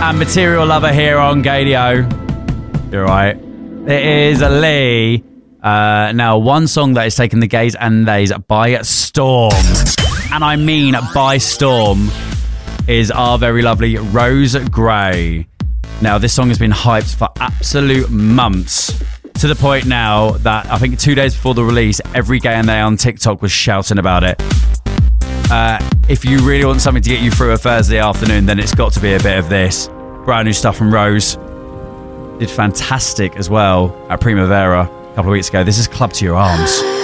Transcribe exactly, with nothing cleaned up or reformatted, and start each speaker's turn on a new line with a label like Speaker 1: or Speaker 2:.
Speaker 1: and Material Lover here on Gadio. You're right. It is Lee. Uh, now, one song that is taking the gays and theys by storm, and I mean by storm, is our very lovely Rose Gray. Now, this song has been hyped for absolute months, to the point now that I think two days before the release, every gay and they on TikTok was shouting about it. Uh, if you really want something to get you through a Thursday afternoon, then it's got to be a bit of this. Brand new stuff from Rose. Did fantastic as well at Primavera a couple of weeks ago. This is Club to Your Arms.